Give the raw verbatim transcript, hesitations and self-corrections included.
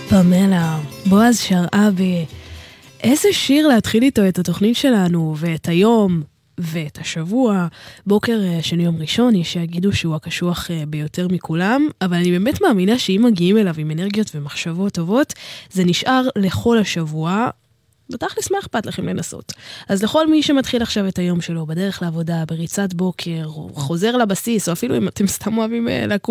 פמלה, בועז שרעבי, איזה שיר להתחיל איתו את התוכנית שלנו, ואת היום, ואת השבוע. בוקר שני יום ראשון, יש שיגידו שהוא הקשוח ביותר מכולם, אבל אני באמת מאמינה שאם מגיעים אליו עם אנרגיות ומחשבות טובות, זה נשאר לכל השבוע, בתכלס מה אכפת לכם לנסות. אז לכל מי שמתחיל עכשיו את היום שלו, בדרך לעבודה, בריצת בוקר, או חוזר לבסיס, או אפילו אם אתם סתם אוהבים לקום